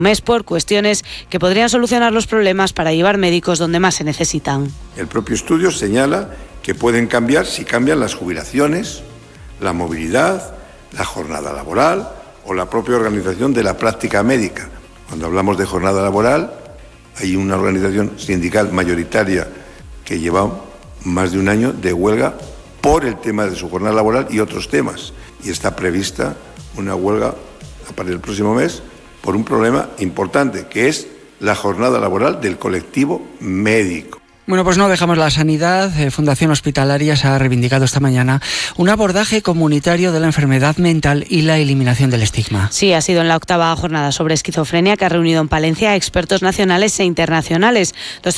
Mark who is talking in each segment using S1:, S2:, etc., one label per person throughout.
S1: mes por cuestiones que podrían solucionar los problemas para llevar médicos donde más se necesitan.
S2: El propio estudio señala que pueden cambiar si cambian las jubilaciones, la movilidad, la jornada laboral o la propia organización de la práctica médica. Cuando hablamos de jornada laboral, hay una organización sindical mayoritaria que lleva más de un año de huelga por el tema de su jornada laboral y otros temas. Y está prevista una huelga para el próximo mes por un problema importante, que es la jornada laboral del colectivo médico.
S3: Bueno, pues no dejamos la sanidad. Fundación Hospitalaria se ha reivindicado esta mañana un abordaje comunitario de la enfermedad mental y la eliminación del estigma.
S1: Sí, ha sido en la 8ª jornada sobre esquizofrenia que ha reunido en Palencia a expertos nacionales e internacionales,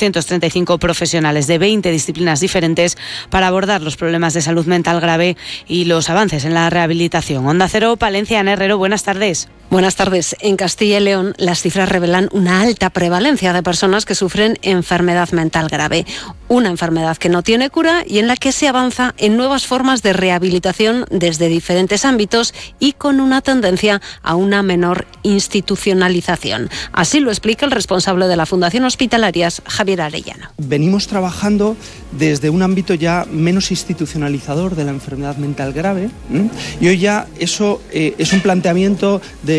S1: 235 profesionales de 20 disciplinas diferentes para abordar los problemas de salud mental grave y los avances en la rehabilitación. Onda Cero, Palencia, Ana Herrero, buenas tardes.
S4: Buenas tardes. En Castilla y León, las cifras revelan una alta prevalencia de personas que sufren enfermedad mental grave. Una enfermedad que no tiene cura y en la que se avanza en nuevas formas de rehabilitación desde diferentes ámbitos y con una tendencia a una menor institucionalización. Así lo explica el responsable de la Fundación Hospitalarias, Javier Arellano.
S5: Venimos trabajando desde un ámbito ya menos institucionalizador de la enfermedad mental grave, y hoy ya eso es un planteamiento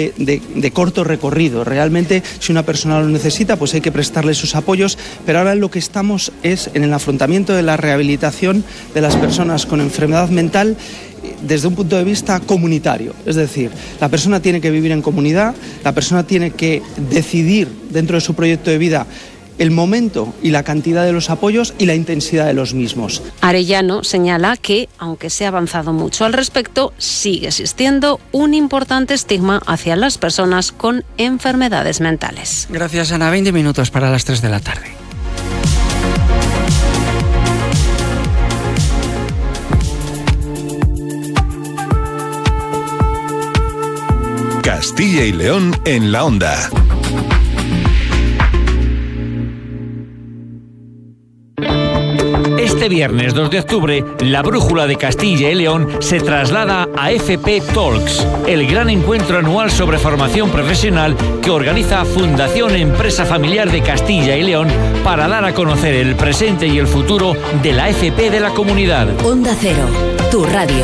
S5: de corto recorrido. Realmente, si una persona lo necesita, pues hay que prestarle sus apoyos, pero ahora lo que estamos es en el afrontamiento de la rehabilitación de las personas con enfermedad mental desde un punto de vista comunitario. Es decir, la persona tiene que vivir en comunidad, la persona tiene que decidir dentro de su proyecto de vida el momento y la cantidad de los apoyos y la intensidad de los mismos.
S4: Arellano señala que, aunque se ha avanzado mucho al respecto, sigue existiendo un importante estigma hacia las personas con enfermedades mentales.
S3: Gracias, Ana. 20 minutos para las 3 de la tarde.
S6: Castilla y León en la Onda.
S7: Este viernes 2 de octubre, la Brújula de Castilla y León se traslada a FP Talks, el gran encuentro anual sobre formación profesional que organiza Fundación Empresa Familiar de Castilla y León para dar a conocer el presente y el futuro de la FP de la comunidad.
S8: Onda Cero, tu radio.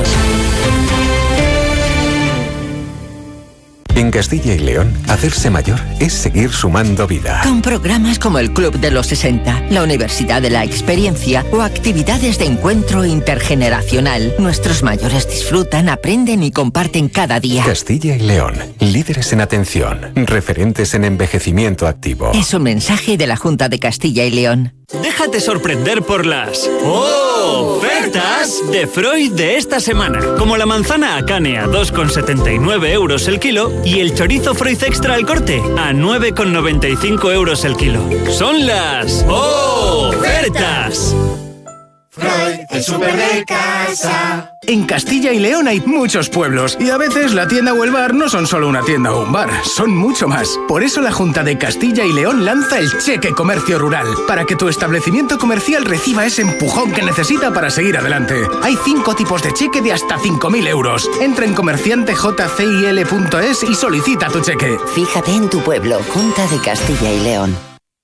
S9: En Castilla y León, hacerse mayor es seguir sumando vida.
S8: Con programas como el Club de los 60, la Universidad de la Experiencia o actividades de encuentro intergeneracional, nuestros mayores disfrutan, aprenden y comparten cada día.
S9: Castilla y León, líderes en atención, referentes en envejecimiento activo.
S8: Es un mensaje de la Junta de Castilla y León.
S10: Déjate sorprender por las ofertas de Freud de esta semana. Como la manzana Akane a 2,79 euros el kilo y el chorizo Freud Extra al corte a 9,95 euros el kilo. Son las ofertas.
S11: Freud, el súper de casa.
S12: En Castilla y León hay muchos pueblos y a veces la tienda o el bar no son solo una tienda o un bar, son mucho más. Por eso la Junta de Castilla y León lanza el Cheque Comercio Rural, para que tu establecimiento comercial reciba ese empujón que necesita para seguir adelante. Hay 5 tipos de cheque de hasta 5.000 euros. Entra en comerciantejcil.es y solicita tu cheque.
S8: Fíjate en tu pueblo, Junta de Castilla y León.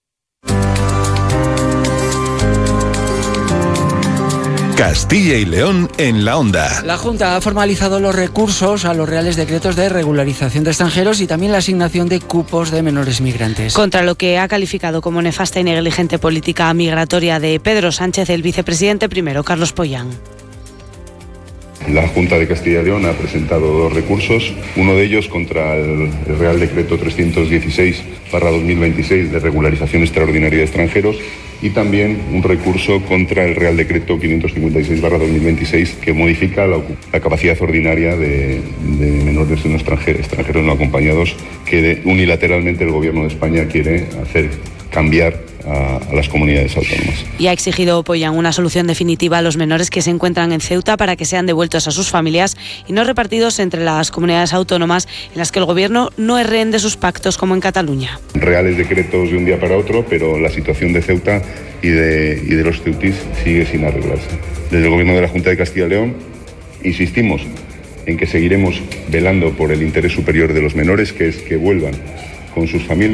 S6: Castilla y León en la Onda.
S3: La Junta ha formalizado los recursos a los reales decretos de regularización de extranjeros y también la asignación de cupos de menores migrantes.
S1: Contra lo que ha calificado como nefasta y negligente política migratoria de Pedro Sánchez, el vicepresidente primero, Carlos Pollán.
S13: La Junta de Castilla y León ha presentado 2 recursos, uno de ellos contra el Real Decreto 316/2026 de regularización extraordinaria de extranjeros y también un recurso contra el Real Decreto 556/2026 que modifica la capacidad ordinaria de menores no extranjeros no acompañados que unilateralmente el Gobierno de España quiere hacer cambiar a las comunidades autónomas.
S1: Y ha exigido Pollán una solución definitiva a los menores que se encuentran en Ceuta para que sean devueltos a sus familias y no repartidos entre las comunidades autónomas en las que el Gobierno no es rehén de sus pactos como en Cataluña.
S13: Reales decretos de un día para otro, pero la situación de Ceuta y de los ceutís sigue sin arreglarse. Desde el Gobierno de la Junta de Castilla y León insistimos en que seguiremos velando por el interés superior de los menores, que es que vuelvan con sus familias.